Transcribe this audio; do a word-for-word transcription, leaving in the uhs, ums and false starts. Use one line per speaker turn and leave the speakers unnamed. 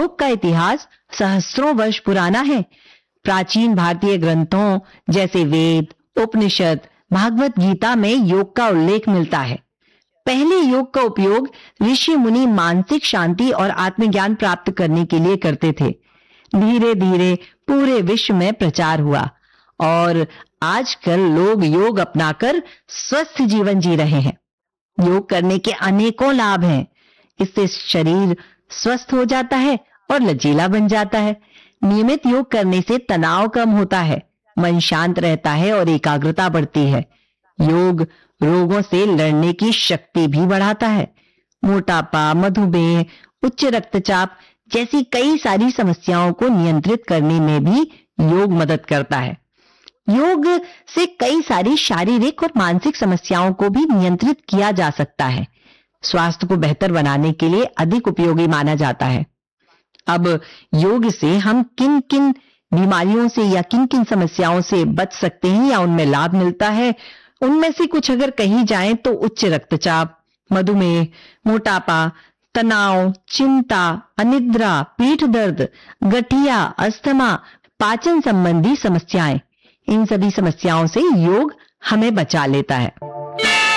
योग का इतिहास सहस्त्रों वर्ष पुराना है। प्राचीन भारतीय ग्रंथों जैसे वेद, उपनिषद, भागवत गीता में योग का उल्लेख मिलता है। पहले योग का उपयोग ऋषि मुनि मानसिक शांति और आत्मज्ञान प्राप्त करने के लिए करते थे। धीरे धीरे पूरे विश्व में प्रचार हुआ और आजकल लोग योग अपनाकर स्वस्थ जीवन जी रहे हैं। योग करने के अनेकों लाभ हैं। इससे शरीर स्वस्थ हो जाता है और लचीला बन जाता है। नियमित योग करने से तनाव कम होता है, मन शांत रहता है और एकाग्रता बढ़ती है। योग रोगों से लड़ने की शक्ति भी बढ़ाता है। मोटापा, मधुमेह, उच्च रक्तचाप जैसी कई सारी समस्याओं को नियंत्रित करने में भी योग मदद करता है। योग से कई सारी शारीरिक और मानसिक समस्याओं को भी नियंत्रित किया जा सकता है। स्वास्थ्य को बेहतर बनाने के लिए अधिक उपयोगी माना जाता है। अब योग से हम किन किन बीमारियों से या किन किन समस्याओं से बच सकते हैं या उनमें लाभ मिलता है, उनमें से कुछ अगर कही जाए तो उच्च रक्तचाप, मधुमेह, मोटापा, तनाव, चिंता, अनिद्रा, पीठ दर्द, गठिया, अस्थमा, पाचन संबंधी समस्याएं, इन सभी समस्याओं से योग हमें बचा लेता है।